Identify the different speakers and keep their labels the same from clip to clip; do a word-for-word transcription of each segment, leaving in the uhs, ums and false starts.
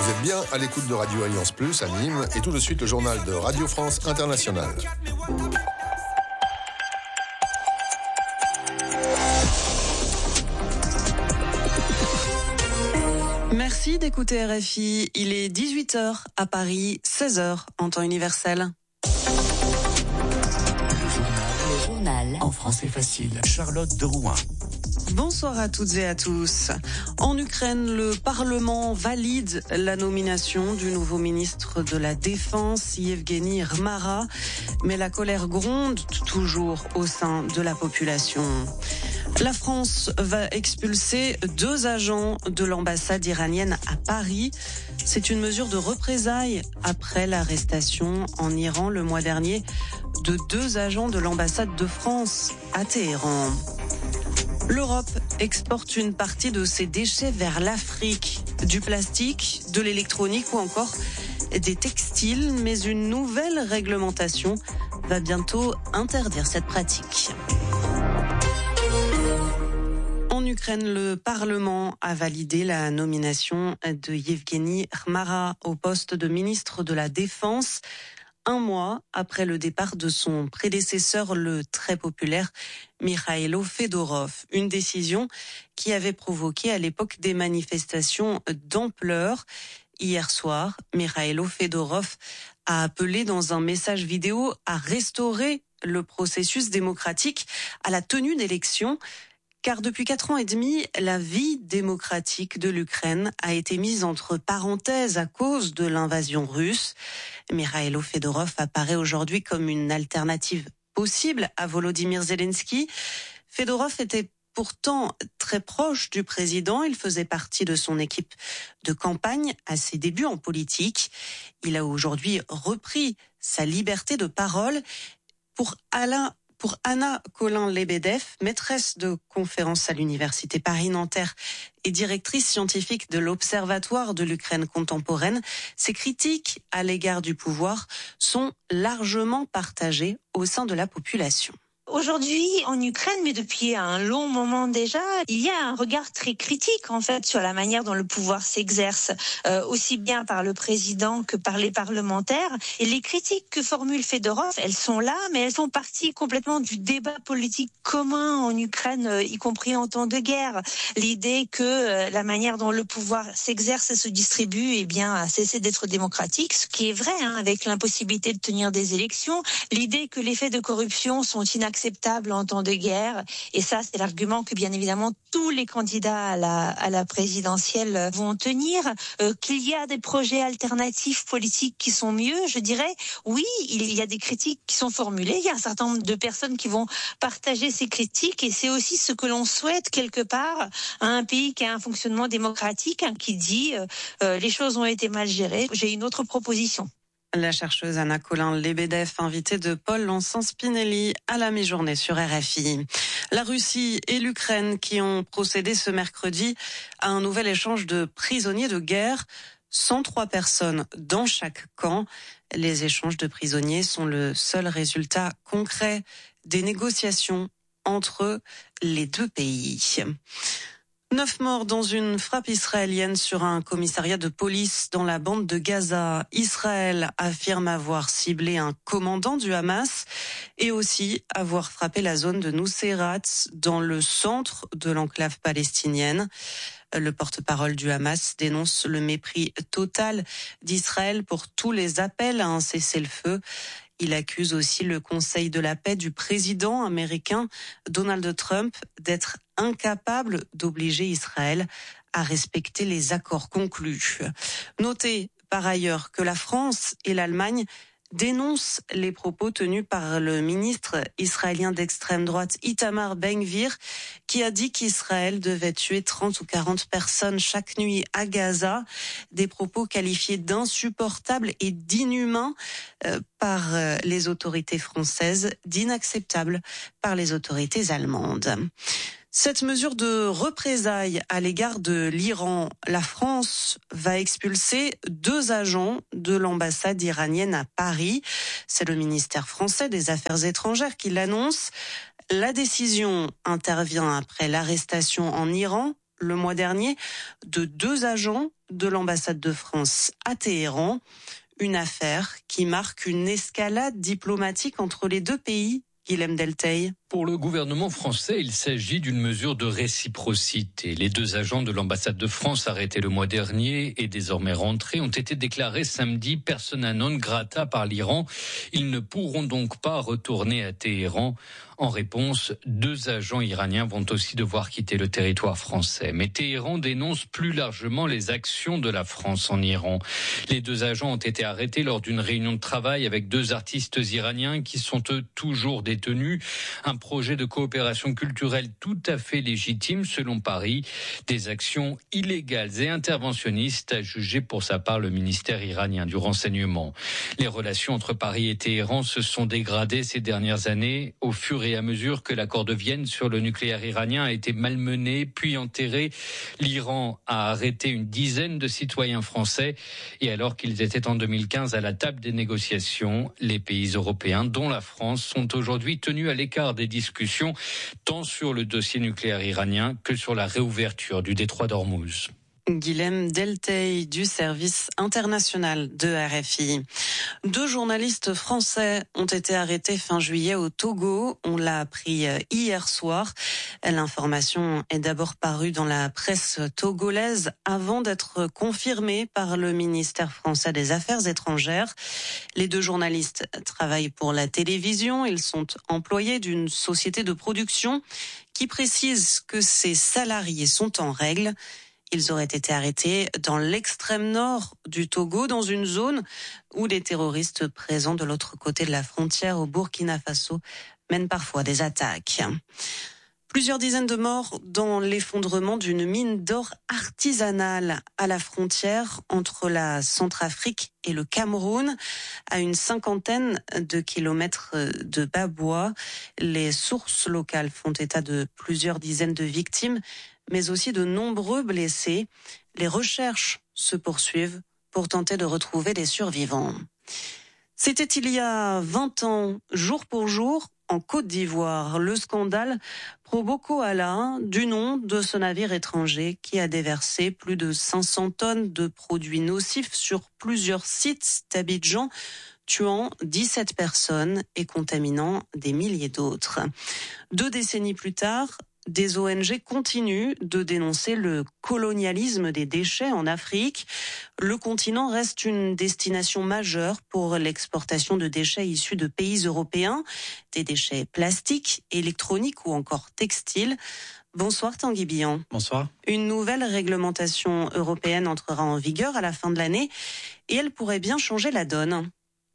Speaker 1: Vous êtes bien à l'écoute de Radio Alliance Plus à Nîmes et tout de suite le journal de Radio France Internationale.
Speaker 2: Merci d'écouter R F I. Il est dix-huit heures à Paris, seize heures en temps universel.
Speaker 3: Le journal, le journal en français facile. Charlotte de Rouen.
Speaker 2: Bonsoir à toutes et à tous. En Ukraine, le Parlement valide la nomination du nouveau ministre de la Défense, Yevgeny Rmara, mais la colère gronde toujours au sein de la population. La France va expulser deux agents de l'ambassade iranienne à Paris. C'est une mesure de représailles après l'arrestation en Iran le mois dernier de deux agents de l'ambassade de France à Téhéran. L'Europe exporte une partie de ses déchets vers l'Afrique. Du plastique, de l'électronique ou encore des textiles, mais une nouvelle réglementation va bientôt interdire cette pratique. En Ukraine, le Parlement a validé la nomination de Yevgeny Rmara au poste de ministre de la Défense, un mois après le départ de son prédécesseur, le très populaire Mikhailo Fedorov. Une décision qui avait provoqué à l'époque des manifestations d'ampleur. Hier soir, Mikhailo Fedorov a appelé dans un message vidéo à restaurer le processus démocratique à la tenue d'élections. Car depuis quatre ans et demi, la vie démocratique de l'Ukraine a été mise entre parenthèses à cause de l'invasion russe. Mikhailo Fedorov apparaît aujourd'hui comme une alternative possible à Volodymyr Zelensky. Fedorov était pourtant très proche du président. Il faisait partie de son équipe de campagne à ses débuts en politique. Il a aujourd'hui repris sa liberté de parole. Pour Alain Pour Anna Colin-Lebedev, maîtresse de conférences à l'université Paris-Nanterre et directrice scientifique de l'Observatoire de l'Ukraine contemporaine, ces critiques à l'égard du pouvoir sont largement partagées au sein de la population.
Speaker 4: Aujourd'hui, en Ukraine, mais depuis un long moment déjà, il y a un regard très critique en fait sur la manière dont le pouvoir s'exerce, euh, aussi bien par le président que par les parlementaires. Et les critiques que formule Fedorov, elles sont là, mais elles font partie complètement du débat politique commun en Ukraine, euh, y compris en temps de guerre. L'idée que euh, la manière dont le pouvoir s'exerce et se distribue, eh bien, a cessé d'être démocratique, ce qui est vrai, hein, avec l'impossibilité de tenir des élections. L'idée que les faits de corruption sont inacceptables acceptable en temps de guerre. Et ça, c'est l'argument que, bien évidemment, tous les candidats à la, à la présidentielle vont tenir. Euh, qu'il y a des projets alternatifs politiques qui sont mieux, je dirais, oui, il y a des critiques qui sont formulées. Il y a un certain nombre de personnes qui vont partager ces critiques. Et c'est aussi ce que l'on souhaite, quelque part, à un pays qui a un fonctionnement démocratique, hein, qui dit euh, euh, les choses ont été mal gérées. J'ai une autre proposition.
Speaker 2: La chercheuse Anna Colin-Lebedev, invitée de Paul Lancin-Spinelli à la mi-journée sur R F I. La Russie et l'Ukraine qui ont procédé ce mercredi à un nouvel échange de prisonniers de guerre. cent trois personnes dans chaque camp. Les échanges de prisonniers sont le seul résultat concret des négociations entre les deux pays. Neuf morts dans une frappe israélienne sur un commissariat de police dans la bande de Gaza. Israël affirme avoir ciblé un commandant du Hamas et aussi avoir frappé la zone de Nuseirat dans le centre de l'enclave palestinienne. Le porte-parole du Hamas dénonce le mépris total d'Israël pour tous les appels à un cessez-le-feu. Il accuse aussi le Conseil de la paix du président américain Donald Trump d'être incapable d'obliger Israël à respecter les accords conclus. Notez par ailleurs que la France et l'Allemagne dénoncent les propos tenus par le ministre israélien d'extrême droite Itamar Ben-Gvir, qui a dit qu'Israël devait tuer trente ou quarante personnes chaque nuit à Gaza, des propos qualifiés d'insupportables et d'inhumains euh, par euh, les autorités françaises, d'inacceptables par les autorités allemandes. Cette mesure de représailles à l'égard de l'Iran, la France va expulser deux agents de l'ambassade iranienne à Paris. C'est le ministère français des Affaires étrangères qui l'annonce. La décision intervient après l'arrestation en Iran le mois dernier de deux agents de l'ambassade de France à Téhéran. Une affaire qui marque une escalade diplomatique entre les deux pays. Guilhem Delteil.
Speaker 5: Pour le gouvernement français, il s'agit d'une mesure de réciprocité. Les deux agents de l'ambassade de France arrêtés le mois dernier et désormais rentrés ont été déclarés samedi persona non grata par l'Iran. Ils ne pourront donc pas retourner à Téhéran. En réponse, deux agents iraniens vont aussi devoir quitter le territoire français. Mais Téhéran dénonce plus largement les actions de la France en Iran. Les deux agents ont été arrêtés lors d'une réunion de travail avec deux artistes iraniens qui sont eux toujours détenus. Un projet de coopération culturelle tout à fait légitime selon Paris. Des actions illégales et interventionnistes, a jugé pour sa part le ministère iranien du renseignement. Les relations entre Paris et Téhéran se sont dégradées ces dernières années au fur et à mesure que l'accord de Vienne sur le nucléaire iranien a été malmené puis enterré. L'Iran a arrêté une dizaine de citoyens français et alors qu'ils étaient en deux mille quinze à la table des négociations, les pays européens, dont la France, sont aujourd'hui tenus à l'écart des discussions, tant sur le dossier nucléaire iranien que sur la réouverture du détroit d'Ormuz.
Speaker 2: Guilhem Delteil du service international de R F I. Deux journalistes français ont été arrêtés fin juillet au Togo. On l'a appris hier soir. L'information est d'abord parue dans la presse togolaise avant d'être confirmée par le ministère français des Affaires étrangères. Les deux journalistes travaillent pour la télévision. Ils sont employés d'une société de production qui précise que ses salariés sont en règle. Ils auraient été arrêtés dans l'extrême nord du Togo, dans une zone où les terroristes présents de l'autre côté de la frontière au Burkina Faso mènent parfois des attaques. Plusieurs dizaines de morts dans l'effondrement d'une mine d'or artisanale à la frontière entre la Centrafrique et le Cameroun, à une cinquantaine de kilomètres de Baboua. Les sources locales font état de plusieurs dizaines de victimes, mais aussi de nombreux blessés. Les recherches se poursuivent pour tenter de retrouver des survivants. C'était il y a vingt ans, jour pour jour, en Côte d'Ivoire, le scandale Pro Boko Haram, du nom de ce navire étranger qui a déversé plus de cinq cents tonnes de produits nocifs sur plusieurs sites d'Abidjan, tuant dix-sept personnes et contaminant des milliers d'autres. Deux décennies plus tard, des O N G continuent de dénoncer le colonialisme des déchets en Afrique. Le continent reste une destination majeure pour l'exportation de déchets issus de pays européens, des déchets plastiques, électroniques ou encore textiles. Bonsoir Tanguy Billon.
Speaker 6: Bonsoir.
Speaker 2: Une nouvelle réglementation européenne entrera en vigueur à la fin de l'année et elle pourrait bien changer la donne.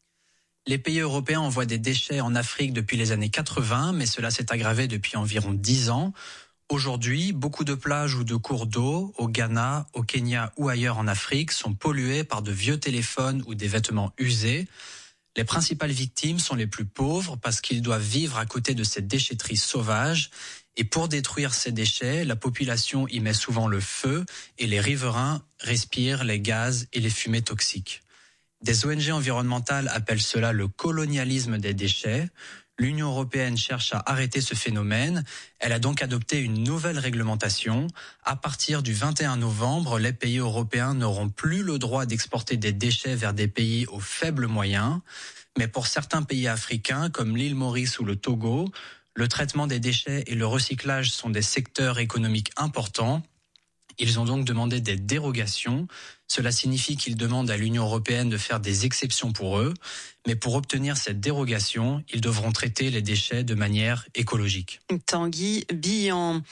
Speaker 6: Les pays européens envoient des déchets en Afrique depuis les années quatre-vingts, mais cela s'est aggravé depuis environ dix ans. Aujourd'hui, beaucoup de plages ou de cours d'eau, au Ghana, au Kenya ou ailleurs en Afrique, sont pollués par de vieux téléphones ou des vêtements usés. Les principales victimes sont les plus pauvres parce qu'ils doivent vivre à côté de ces déchetteries sauvages. Et pour détruire ces déchets, la population y met souvent le feu et les riverains respirent les gaz et les fumées toxiques. Des O N G environnementales appellent cela le colonialisme des déchets. L'Union européenne cherche à arrêter ce phénomène. Elle a donc adopté une nouvelle réglementation. À partir du vingt et un novembre, les pays européens n'auront plus le droit d'exporter des déchets vers des pays aux faibles moyens. Mais pour certains pays africains, comme l'île Maurice ou le Togo, le traitement des déchets et le recyclage sont des secteurs économiques importants. Ils ont donc demandé des dérogations. Cela signifie qu'ils demandent à l'Union européenne de faire des exceptions pour eux. Mais pour obtenir cette dérogation, ils devront traiter les déchets de manière écologique.
Speaker 2: Tanguy Billon.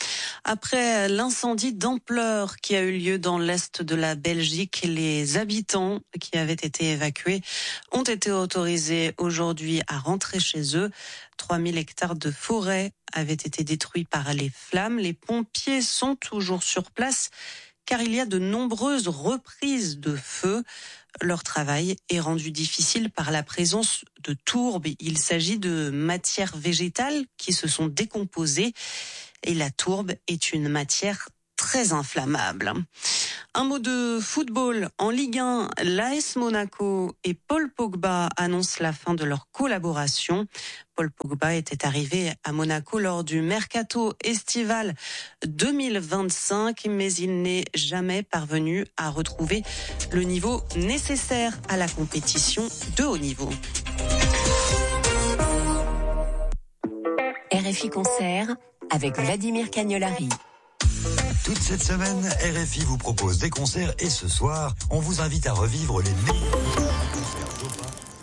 Speaker 2: Après l'incendie d'ampleur qui a eu lieu dans l'est de la Belgique, les habitants qui avaient été évacués ont été autorisés aujourd'hui à rentrer chez eux. trois mille hectares de forêt avaient été détruits par les flammes. Les pompiers sont toujours sur place car il y a de nombreuses reprises de feu. Leur travail est rendu difficile par la présence de tourbes. Il s'agit de matières végétales qui se sont décomposées et la tourbe est une matière très inflammable. Un mot de football. En Ligue un, l'A S Monaco et Paul Pogba annoncent la fin de leur collaboration. Paul Pogba était arrivé à Monaco lors du mercato estival deux mille vingt-cinq, mais il n'est jamais parvenu à retrouver le niveau nécessaire à la compétition de haut niveau.
Speaker 3: R F I Concert avec Vladimir Cagnolari.
Speaker 7: Toute cette semaine, R F I vous propose des concerts et ce soir, on vous invite à revivre les meilleurs concerts d'opéra.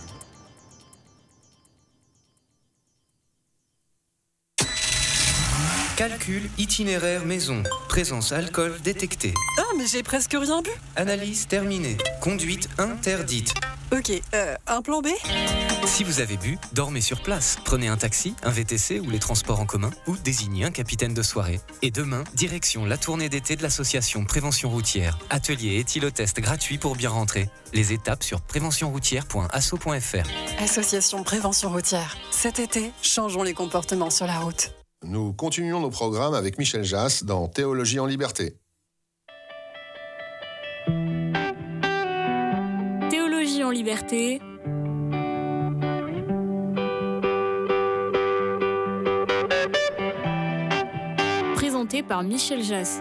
Speaker 8: Calcul, itinéraire, maison. Présence alcool détectée.
Speaker 9: Ah, mais j'ai presque rien bu.
Speaker 8: Analyse terminée. Conduite interdite.
Speaker 9: Ok, euh, un plan B ?
Speaker 8: Si vous avez bu, dormez sur place. Prenez un taxi, un V T C ou les transports en commun ou désignez un capitaine de soirée. Et demain, direction la tournée d'été de l'association Prévention Routière. Atelier éthylotest gratuit pour bien rentrer. Les étapes sur prévention routière point asso point f r.
Speaker 9: Association Prévention Routière. Cet été, changeons les comportements sur la route.
Speaker 1: Nous continuons nos programmes avec Michel Jass dans Théologie en liberté.
Speaker 10: Théologie en liberté. Présenté par Michel Jass.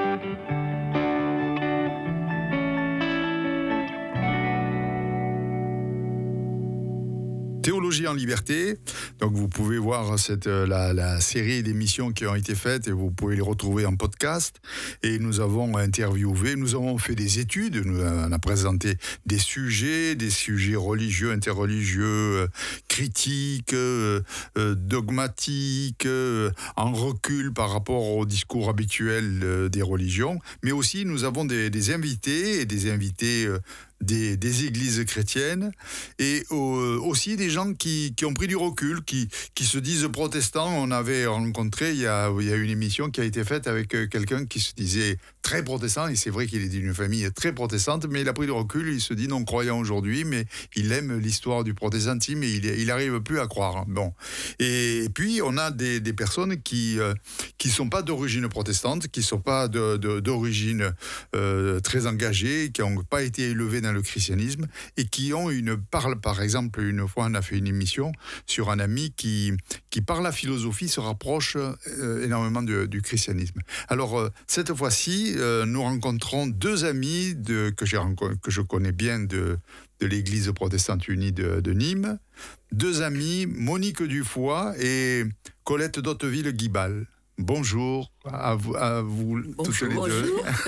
Speaker 11: Théologie en liberté, donc vous pouvez voir cette, la, la série d'émissions qui ont été faites et vous pouvez les retrouver en podcast. Et nous avons interviewé, nous avons fait des études, nous, on a présenté des sujets, des sujets religieux, interreligieux, euh, critiques, euh, euh, dogmatiques, euh, en recul par rapport au discours habituel euh, des religions. Mais aussi nous avons des, des invités et des invités euh, Des, des églises chrétiennes et euh, aussi des gens qui, qui ont pris du recul, qui, qui se disent protestants. On avait rencontré, il y, a, il y a une émission qui a été faite avec quelqu'un qui se disait très protestant, et c'est vrai qu'il est d'une famille très protestante, mais il a pris du recul, il se dit non-croyant aujourd'hui, mais il aime l'histoire du protestantisme et il n'arrive plus à croire. Bon. Et, et puis, on a des, des personnes qui ne euh, sont pas d'origine protestante, qui ne sont pas de, de, d'origine euh, très engagée, qui n'ont pas été élevées dans le christianisme et qui ont une parle par exemple une fois on a fait une émission sur un ami qui qui par la philosophie se rapproche euh, énormément de, du christianisme. Alors euh, cette fois-ci euh, nous rencontrons deux amis de, que j'ai que je connais bien de de l'église protestante unie de, de Nîmes, deux amis, Monique Dufoy et Colette d'Hauteville-Guibal. Bonjour à vous, à vous
Speaker 9: bonjour,
Speaker 11: toutes les deux.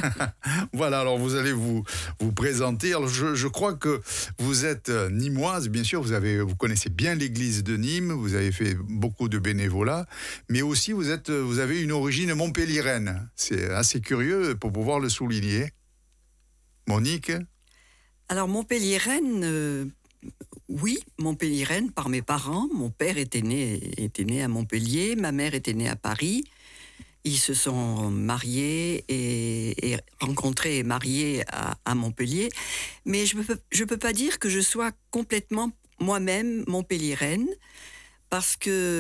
Speaker 11: Voilà, alors vous allez vous, vous présenter. Alors je, je crois que vous êtes nîmoise, bien sûr, vous, avez, vous connaissez bien l'église de Nîmes, vous avez fait beaucoup de bénévolat, mais aussi vous, êtes, vous avez une origine montpelliéraine. C'est assez curieux pour pouvoir le souligner. Monique ?
Speaker 12: Alors montpelliéraine... Euh... Oui, montpelliéraine par mes parents. Mon père était né, était né à Montpellier, ma mère était née à Paris. Ils se sont mariés et, et rencontrés et mariés à, à Montpellier. Mais je ne peux, je peux pas dire que je sois complètement moi-même montpelliéraine, parce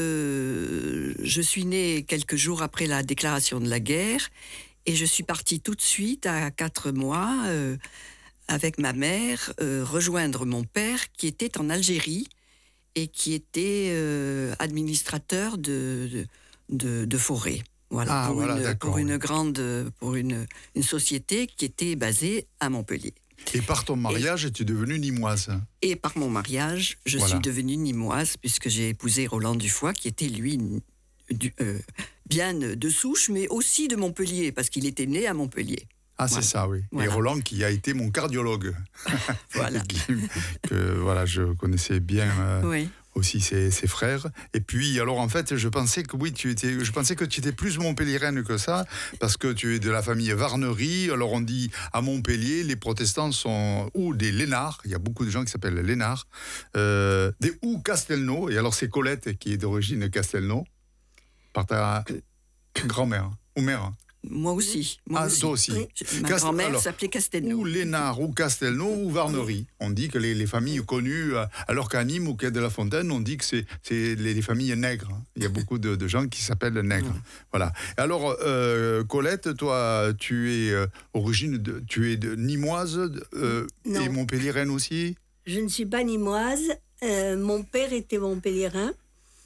Speaker 12: que je suis née quelques jours après la déclaration de la guerre et je suis partie tout de suite à quatre mois... Euh, avec ma mère, euh, rejoindre mon père qui était en Algérie et qui était euh, administrateur de, de, de, de forêt. Voilà,
Speaker 11: ah,
Speaker 12: pour,
Speaker 11: voilà
Speaker 12: une, pour une grande, pour une, une société qui était basée à Montpellier.
Speaker 11: Et par ton mariage,
Speaker 12: et,
Speaker 11: tu es devenue nîmoise.
Speaker 12: Et par mon mariage, je voilà. suis devenue nîmoise puisque j'ai épousé Roland Dufoy qui était lui du, euh, bien de souche, mais aussi de Montpellier parce qu'il était né à Montpellier.
Speaker 11: Ah,
Speaker 12: voilà.
Speaker 11: c'est ça, oui. Voilà. Et Roland, qui a été mon cardiologue.
Speaker 12: Voilà.
Speaker 11: que, voilà, je connaissais bien euh,
Speaker 12: oui.
Speaker 11: aussi ses, ses frères. Et puis, alors, en fait, je pensais que oui, tu étais, je pensais que tu étais plus montpelliéraine que ça, parce que tu es de la famille Varnery. Alors, on dit à Montpellier, les protestants sont ou des Lénards. Il y a beaucoup de gens qui s'appellent Lénards. Euh, des ou Castelnau. Et alors, c'est Colette qui est d'origine Castelnau, par ta grand-mère ou mère.
Speaker 12: Moi aussi. Moi
Speaker 11: ah,
Speaker 12: aussi.
Speaker 11: toi aussi.
Speaker 12: Oui. Ma
Speaker 11: Cast-
Speaker 12: grand-mère
Speaker 11: alors,
Speaker 12: s'appelait Castelnau.
Speaker 11: Ou Lénard, ou Castelnau, ou Varnery. On dit que les, les familles connues, euh, alors qu'à Nîmes ou Quai de la Fontaine, on dit que c'est, c'est les, les familles nègres. Il y a beaucoup de, de gens qui s'appellent nègres. Mmh. Voilà. Alors, euh, Colette, toi, tu es euh, origine de, tu es de Nîmoise euh, et Montpelliéraine aussi.
Speaker 13: Je ne suis pas nîmoise. Euh, mon père était montpelliérain.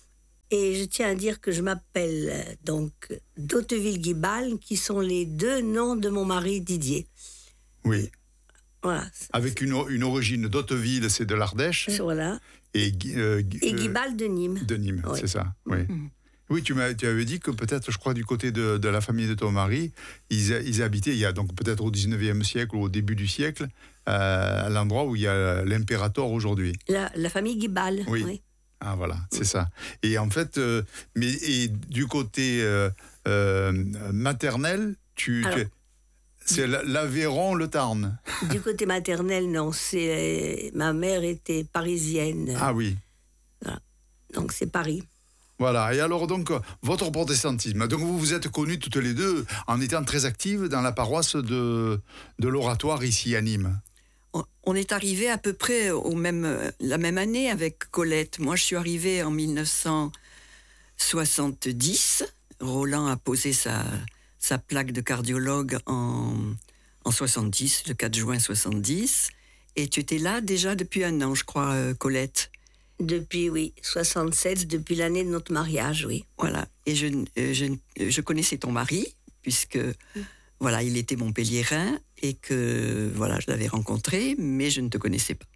Speaker 13: Et je tiens à dire que je m'appelle euh, donc d'Hauteville-Guibal, qui sont les deux noms de mon mari Didier.
Speaker 11: Oui.
Speaker 13: Voilà.
Speaker 11: Avec une, une origine d'Hauteville, c'est de l'Ardèche.
Speaker 13: Voilà.
Speaker 11: Et, euh,
Speaker 13: et Guibal de Nîmes.
Speaker 11: De Nîmes, oui. C'est ça, oui. Mmh. Oui, tu, m'as, tu avais dit que peut-être, je crois, du côté de, de la famille de ton mari, ils, ils habitaient, il y a donc peut-être au dix-neuvième siècle ou au début du siècle, euh, à l'endroit où il y a l'impérator aujourd'hui.
Speaker 13: La, la famille Guibal, oui. oui.
Speaker 11: Ah voilà, c'est ça. Et en fait, euh, mais et du côté euh, euh, maternel, tu, Alors, tu c'est l'Aveyron, le Tarn.
Speaker 13: Du côté maternel, non. C'est ma mère était parisienne.
Speaker 11: Ah oui.
Speaker 13: Voilà. Donc c'est Paris.
Speaker 11: Voilà. Et alors donc votre protestantisme. Donc vous vous êtes connues toutes les deux en étant très actives dans la paroisse de de l'Oratoire ici à Nîmes.
Speaker 12: On est arrivé à peu près au même, la même année avec Colette. Moi, je suis arrivée en mille neuf cent soixante-dix. Roland a posé sa, sa plaque de cardiologue en, en soixante-dix, le quatre juin soixante-dix. Et tu étais là déjà depuis un an, je crois, Colette.
Speaker 13: Depuis, oui, soixante-sept, depuis l'année de notre mariage, oui.
Speaker 12: Voilà. Et je, je, je connaissais ton mari, puisque... Mm. Voilà, il était montpelliérain et que voilà, je l'avais rencontré, mais je ne te connaissais pas.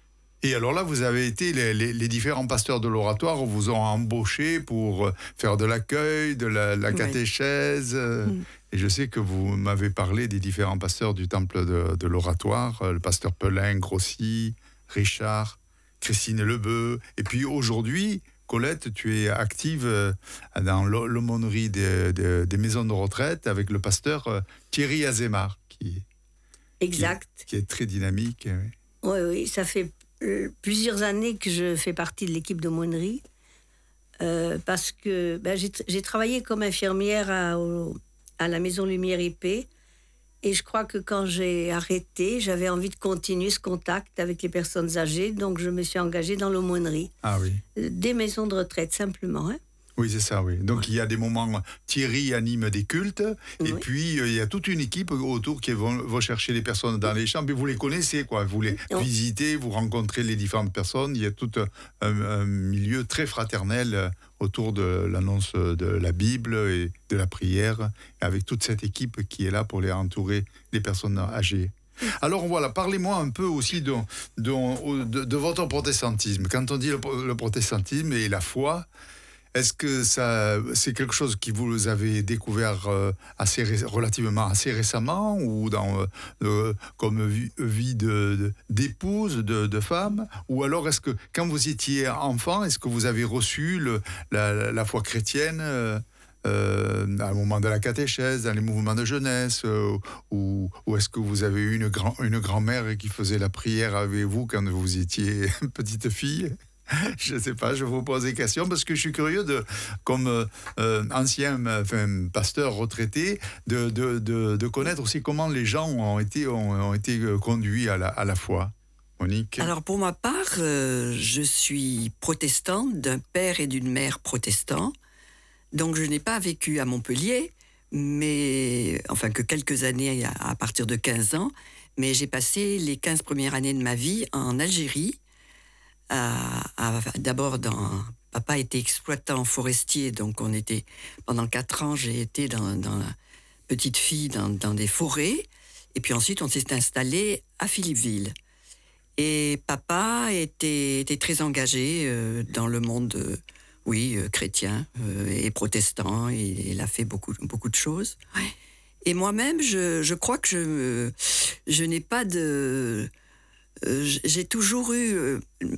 Speaker 11: Et alors là, vous avez été, les, les, les différents pasteurs de l'Oratoire vous ont embauché pour faire de l'accueil, de la, la catéchèse. Oui. Mmh. Et je sais que vous m'avez parlé des différents pasteurs du temple de, de l'Oratoire, le pasteur Pelin, Grossi, Richard, Christine Lebeu. Et puis aujourd'hui... Colette, tu es active dans l'aumônerie des, des, des maisons de retraite avec le pasteur Thierry Azémar, qui,
Speaker 13: exact.
Speaker 11: Qui, est, qui est très dynamique. Oui.
Speaker 13: oui, oui, ça fait plusieurs années que je fais partie de l'équipe d'aumônerie euh, parce que ben, j'ai, j'ai travaillé comme infirmière à, au, à la Maison Lumière I P. Et je crois que quand j'ai arrêté, j'avais envie de continuer ce contact avec les personnes âgées, donc je me suis engagée dans l'aumônerie.
Speaker 11: Ah oui.
Speaker 13: Des maisons de retraite, simplement. Hein.
Speaker 11: Oui, c'est ça, oui. Donc, ouais. Il y a des moments, Thierry anime des cultes, oui. Et puis euh, il y a toute une équipe autour qui vont, vont chercher les personnes dans les chambres, et vous les connaissez, quoi. Vous les oui. visitez, vous rencontrez les différentes personnes, il y a tout un, un milieu très fraternel autour de l'annonce de la Bible et de la prière, avec toute cette équipe qui est là pour les entourer, les personnes âgées. Alors voilà, parlez-moi un peu aussi de, de, de, de votre protestantisme. Quand on dit le, le protestantisme et la foi, est-ce que ça, c'est quelque chose que vous avez découvert assez, relativement assez récemment ou dans, euh, comme vie, vie de, de, d'épouse, de, de femme? Ou alors est-ce que quand vous étiez enfant, est-ce que vous avez reçu le, la, la foi chrétienne euh, euh, à un moment de la catéchèse, dans les mouvements de jeunesse euh, ou, ou est-ce que vous avez eu une, grand, une grand-mère qui faisait la prière avec vous quand vous étiez petite fille? Je ne sais pas, je vous pose des questions parce que je suis curieux, de, comme euh, ancien enfin, pasteur retraité, de, de, de, de connaître aussi comment les gens ont été, ont, ont été conduits à la, à la foi. Monique?
Speaker 12: Alors pour ma part, euh, je suis protestante, d'un père et d'une mère protestants. Donc je n'ai pas vécu à Montpellier, mais enfin que quelques années à, à partir de quinze ans, mais j'ai passé les quinze premières années de ma vie en Algérie. À, à, d'abord, dans, papa était exploitant forestier, donc on était, pendant quatre ans, j'ai été dans, dans la petite fille dans, dans des forêts, et puis ensuite on s'est installé à Philippeville. Et papa était, était très engagé euh, dans le monde, euh, oui, euh, chrétien euh, et protestant, et il a fait beaucoup, beaucoup de choses. Ouais. Et moi-même, je, je crois que je, je n'ai pas de... Euh, j'ai toujours eu... Euh,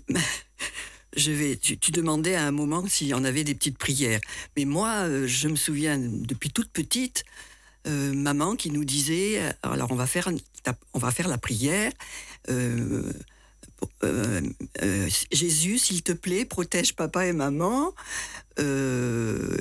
Speaker 12: je vais, tu, tu demandais à un moment s'il y en avait des petites prières. Mais moi, euh, je me souviens, depuis toute petite, euh, maman qui nous disait, alors on va faire, on va faire la prière euh, euh, euh, Jésus, s'il te plaît, protège papa et maman. Euh,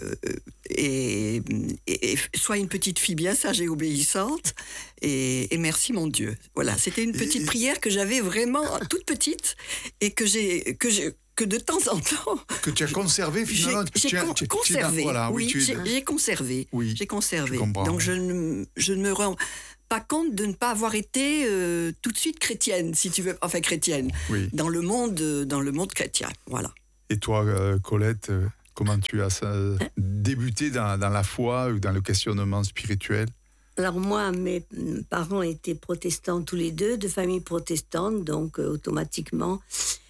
Speaker 12: et, et, et sois une petite fille bien sage et obéissante. Et, et merci, mon Dieu. Voilà, c'était une petite et, prière que j'avais vraiment toute petite et que j'ai... Que j'ai que de temps en temps...
Speaker 11: Que tu as conservé, finalement.
Speaker 12: J'ai, j'ai con,
Speaker 11: tu,
Speaker 12: conservé,
Speaker 11: tu, voilà,
Speaker 12: oui,
Speaker 11: oui tu
Speaker 12: j'ai, j'ai conservé.
Speaker 11: Oui,
Speaker 12: j'ai conservé.
Speaker 11: Je
Speaker 12: Donc, je ne, je ne me rends pas compte de ne pas avoir été euh, tout de suite chrétienne, si tu veux, enfin chrétienne,
Speaker 11: oui.
Speaker 12: dans le monde, dans le monde chrétien, voilà.
Speaker 11: Et toi, euh, Colette, euh, comment tu as euh, débuté dans, dans la foi ou dans le questionnement spirituel?
Speaker 13: Alors moi, mes parents étaient protestants tous les deux, de famille protestante, donc euh, automatiquement...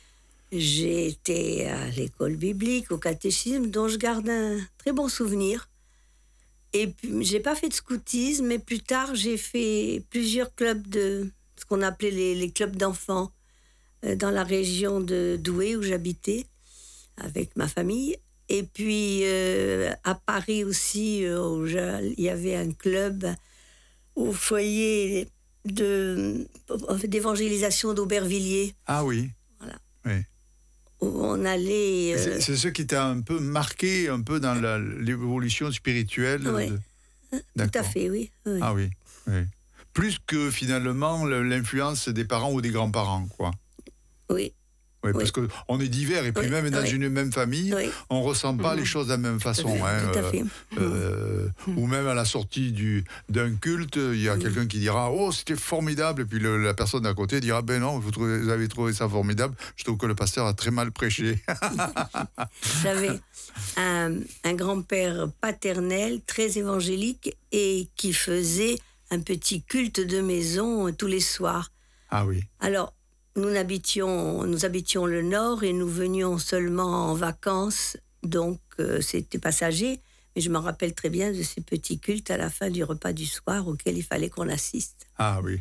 Speaker 13: J'ai été à l'école biblique, au catéchisme, dont je garde un très bon souvenir. Et puis, j'ai pas fait de scoutisme, mais plus tard, j'ai fait plusieurs clubs de ce qu'on appelait les, les clubs d'enfants euh, dans la région de Douai, où j'habitais, avec ma famille. Et puis, euh, à Paris aussi, euh, où il y avait un club au foyer de, d'évangélisation d'Aubervilliers.
Speaker 11: Ah oui.
Speaker 13: Voilà.
Speaker 11: Oui.
Speaker 13: Où on allait... Euh...
Speaker 11: C'est, c'est ce qui t'a un peu marqué un peu dans la, l'évolution spirituelle.
Speaker 13: Oui,
Speaker 11: de...
Speaker 13: tout à fait, oui. oui.
Speaker 11: Ah oui, oui. Plus que finalement l'influence des parents ou des grands-parents, quoi.
Speaker 13: Oui.
Speaker 11: Oui,
Speaker 13: oui.
Speaker 11: parce qu'on est divers, et puis
Speaker 13: oui,
Speaker 11: même dans
Speaker 13: oui.
Speaker 11: une même famille, oui. on ne ressent pas mmh. les choses de la même façon.
Speaker 13: Tout
Speaker 11: hein,
Speaker 13: à fait.
Speaker 11: Euh, mmh. Ou même à la sortie du, d'un culte, il y a mmh. quelqu'un qui dira « Oh, c'était formidable », et puis le, la personne d'à côté dira « Ben non, vous, trouvez, vous avez trouvé ça formidable, je trouve que le pasteur a très mal prêché. »
Speaker 13: J'avais un, un grand-père paternel, très évangélique, et qui faisait un petit culte de maison tous les soirs.
Speaker 11: Ah oui.
Speaker 13: Alors, Nous habitions, nous habitions le nord et nous venions seulement en vacances, donc euh, c'était passager. Mais je me rappelle très bien de ces petits cultes à la fin du repas du soir auxquels il fallait qu'on assiste.
Speaker 11: Ah oui.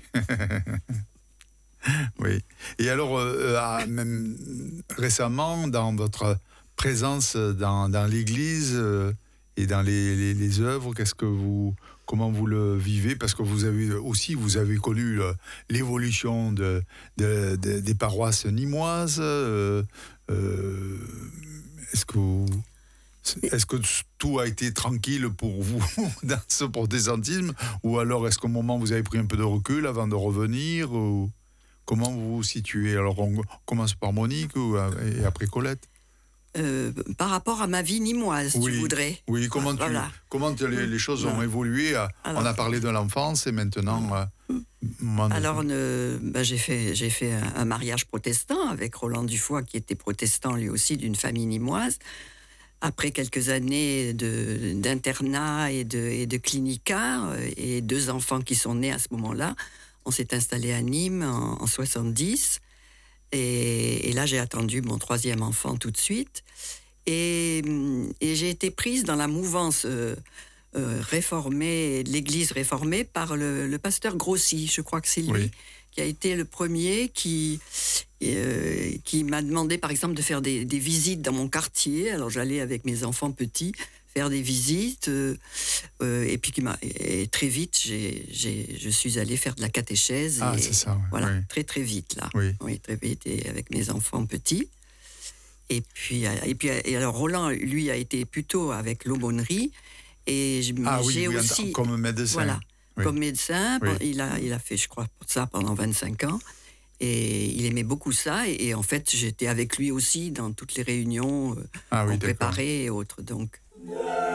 Speaker 11: Oui. Et alors, euh, ah, même récemment, dans votre présence dans, dans l'Église euh, et dans les, les, les œuvres, qu'est-ce que vous... Comment vous le vivez? Parce que vous avez aussi vous avez connu le, l'évolution de, de, de, des paroisses nîmoises. Euh, euh, est-ce que vous, est-ce que tout a été tranquille pour vous dans ce protestantisme? Ou alors est-ce qu'au moment vous avez pris un peu de recul avant de revenir? Ou comment vous vous situez? Alors on commence par Monique ou, et après Colette.
Speaker 12: Euh, par rapport à ma vie nîmoise,
Speaker 11: oui,
Speaker 12: tu voudrais.
Speaker 11: Oui, comment, tu, voilà. comment les, les choses voilà. ont évolué. Alors, on a parlé de l'enfance et maintenant... Euh,
Speaker 12: alors, ne, bah, j'ai fait, j'ai fait un, un mariage protestant avec Roland Dufoy, qui était protestant lui aussi, d'une famille nîmoise. Après quelques années de, d'internat et de, et de clinica, et deux enfants qui sont nés à ce moment-là, on s'est installé à Nîmes en, en soixante-dix. Et, et là, j'ai attendu mon troisième enfant tout de suite. Et, et j'ai été prise dans la mouvance euh, euh, réformée, de l'Église réformée, par le, le pasteur Grossi. Je crois que c'est lui oui. qui a été le premier qui, euh, qui m'a demandé, par exemple, de faire des, des visites dans mon quartier. Alors, j'allais avec mes enfants petits faire des visites. Euh, euh, et puis, qui m'a, et très vite, j'ai, j'ai, je suis allée faire de la catéchèse.
Speaker 11: Ah,
Speaker 12: et,
Speaker 11: c'est ça, ouais.
Speaker 12: Voilà,
Speaker 11: oui.
Speaker 12: très, très vite, là.
Speaker 11: Oui.
Speaker 12: oui, très vite, et avec mes enfants petits. Et puis, et puis et alors, Roland, lui, a été plutôt avec l'aumônerie. Et je,
Speaker 11: ah
Speaker 12: j'ai
Speaker 11: oui,
Speaker 12: aussi...
Speaker 11: comme médecin.
Speaker 12: Voilà,
Speaker 11: oui.
Speaker 12: comme médecin.
Speaker 11: Oui.
Speaker 12: Il, a, il a fait, je crois, ça pendant vingt-cinq ans. Et il aimait beaucoup ça. Et, et en fait, j'étais avec lui aussi dans toutes les réunions euh,
Speaker 11: ah oui,
Speaker 12: qu'on préparait et autres. Donc...